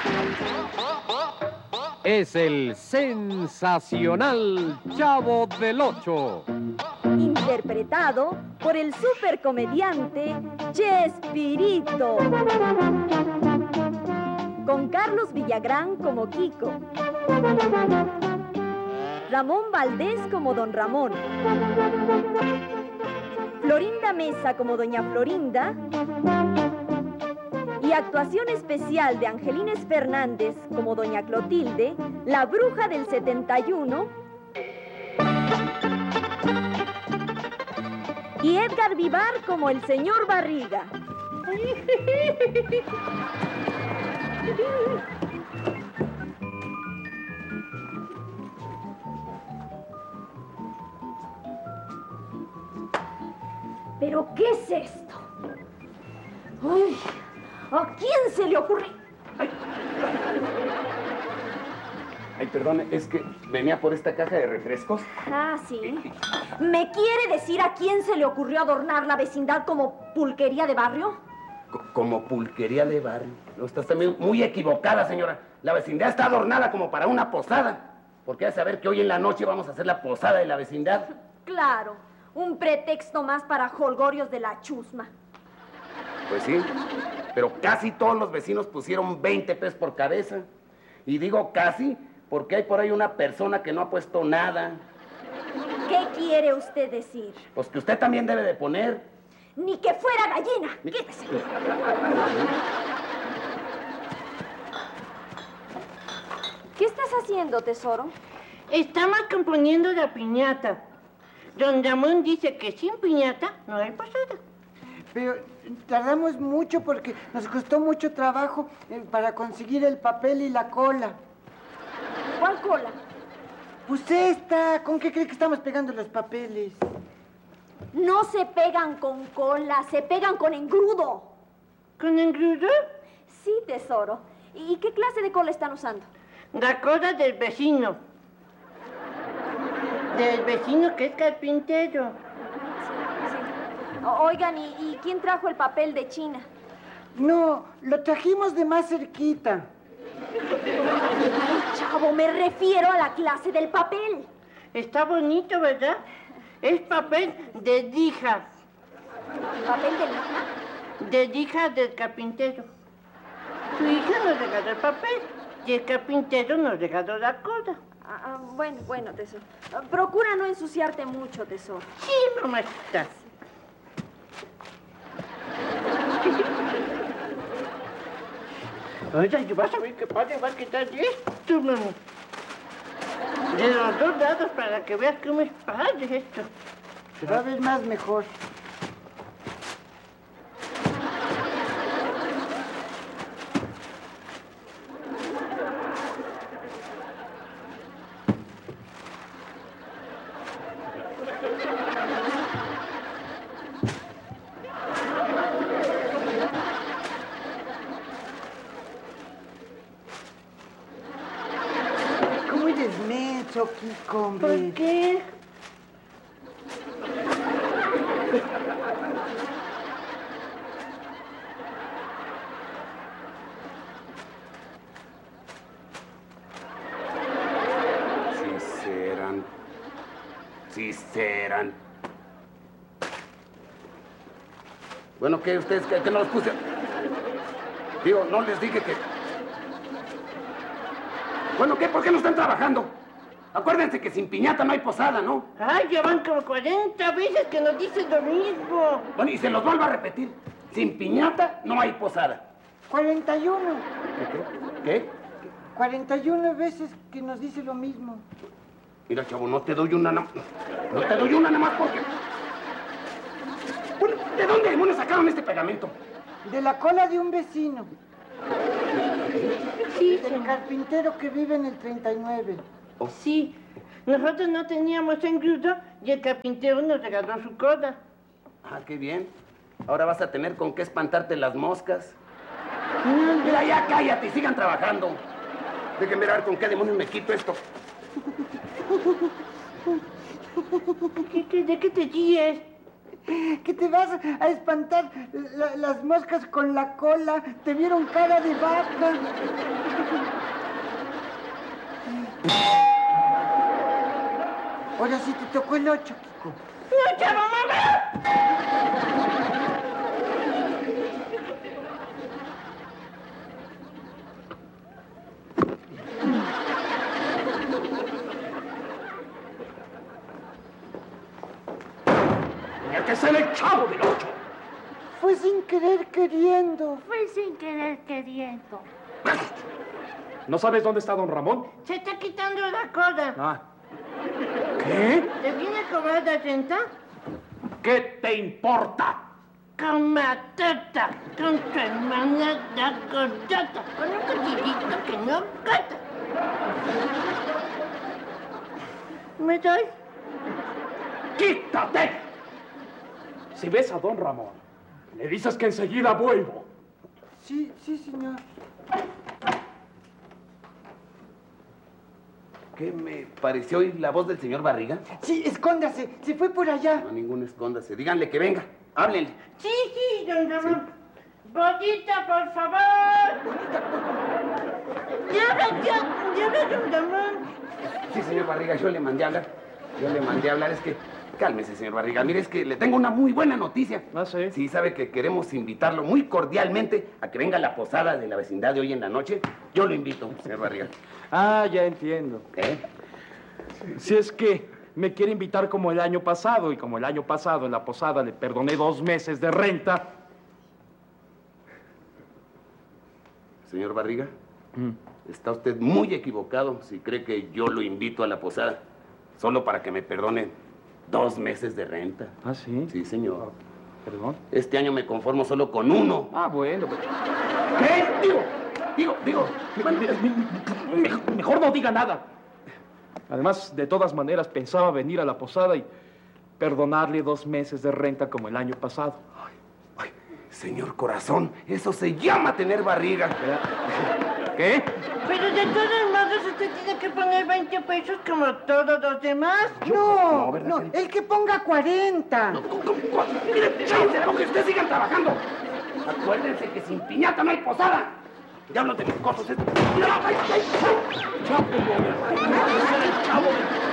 Es el sensacional Chavo del Ocho. Interpretado por el supercomediante Chespirito. Con Carlos Villagrán como Kiko. Ramón Valdés como Don Ramón. Florinda Mesa como Doña Florinda. Y actuación especial de Angelines Fernández como Doña Clotilde, la bruja del 71. Y Edgar Vivar como el señor Barriga. ¿Pero qué es esto? ¡Uy! ¿A quién se le ocurre? Ay, perdón, es que venía por esta caja de refrescos. Ah, ¿sí? ¿Me quiere decir a quién se le ocurrió adornar la vecindad como pulquería de barrio? Como pulquería de barrio. No, estás también muy equivocada, señora. La vecindad está adornada como para una posada. Porque hay que saber que hoy en la noche vamos a hacer la posada de la vecindad. Claro, un pretexto más para jolgorios de la chusma. Pues sí, pero casi todos los vecinos pusieron 20 pesos por cabeza. Y digo casi porque hay por ahí una persona que no ha puesto nada. ¿Qué quiere usted decir? Pues que usted también debe de poner. Ni que fuera gallina. Quítese. ¿Qué estás haciendo, tesoro? Estamos componiendo la piñata. Don Ramón dice que sin piñata no hay posada. Pero tardamos mucho porque nos costó mucho trabajo para conseguir el papel y la cola. ¿Cuál cola? Pues esta, ¿con qué cree que estamos pegando los papeles? No se pegan con cola, se pegan con engrudo. ¿Con engrudo? Sí, tesoro. ¿Y qué clase de cola están usando? La cola del vecino. Del vecino que es carpintero. Oigan, ¿y quién trajo el papel de China? No, lo trajimos de más cerquita. Ay, chavo, me refiero a la clase del papel. Está bonito, ¿verdad? Es papel de lija. ¿Papel de lija? De lija del carpintero. Su hija nos regaló el papel y el carpintero nos regaló la cola. Bueno, tesoro. Procura no ensuciarte mucho, tesoro. Sí, mamacita. Oye, vas a ver qué padre va a quitar esto, mami. De los dos lados para que veas cómo es padre esto. Se va a ver más mejor. Kiko, hombre. ¿Por qué? Sí serán. Bueno, ¿qué ustedes que no los puse? Digo, no les dije que... Bueno, ¿qué? ¿Por qué no están trabajando? Acuérdense que sin piñata no hay posada, ¿no? Ay, ya van como 40 veces que nos dicen lo mismo. Bueno, y se los vuelvo a repetir. Sin piñata no hay posada. 41. ¿Qué? 41 veces que nos dice lo mismo. Mira, chavo, no te doy una nada más porque... Bueno, ¿de dónde demonios sacaron este pegamento? De la cola de un vecino. Sí, del carpintero que vive en el 39. Sí, nosotros no teníamos engrudo y el carpintero nos regaló su cola. Ah, qué bien. Ahora vas a tener con qué espantarte las moscas. Mira, ya cállate y sigan trabajando. Déjenme ver con qué demonios me quito esto. ¿De qué te ríes? Que te vas a espantar las moscas con la cola. Te vieron cara de vaca. Ahora sí te tocó el 8, Kiko. ¡No, chavo, mamá! ¡Tenía que ser el Chavo del 8! Fue sin querer queriendo. Fue sin querer queriendo. ¿No sabes dónde está don Ramón? Se está quitando la cola. Ah. ¿Qué? ¿Te viene a cobrar la renta? ¿Qué te importa? Con Matata, con tu hermana la gordota, con un cotillito que no cata. ¿Me doy? ¡Quítate! Si ves a don Ramón, le dices que enseguida vuelvo. Sí, señor. ¿Qué me pareció oír la voz del señor Barriga? Sí, escóndase. Se fue por allá. No, ningún escóndase. Díganle que venga. Háblenle. Sí, don Ramón. Bonita, por favor. Ya, don Ramón. Sí, señor Barriga, yo le mandé a hablar. Es que, cálmese, señor Barriga. Mire, es que le tengo una muy buena noticia. Ah, ¿sí? Sí, sabe que queremos invitarlo muy cordialmente a que venga a la posada de la vecindad de hoy en la noche. Yo lo invito, señor Barriga. Ah, ya entiendo. ¿Eh? Si es que me quiere invitar como el año pasado, y como el año pasado en la posada le perdoné 2 meses de renta. Señor Barriga, está usted muy equivocado si cree que yo lo invito a la posada solo para que me perdonen 2 meses de renta. ¿Ah, sí? Sí, señor. Perdón. Este año me conformo solo con 1. Ah, bueno. Pues... ¿Qué? Digo. Mejor no diga nada. Además, de todas maneras, pensaba venir a la posada y perdonarle 2 meses de renta como el año pasado. Ay, señor corazón, eso se llama tener barriga. ¿Qué? Pero de todos modos usted tiene que poner 20 pesos como todos los demás. No, ¿verdad que el que ponga 40. Mire, cállense la boca y ustedes sigan trabajando. Acuérdense que sin piñata no hay posada. Diablos de mis cosas. ¡Ay! ¡Chavo! ¡El chavo!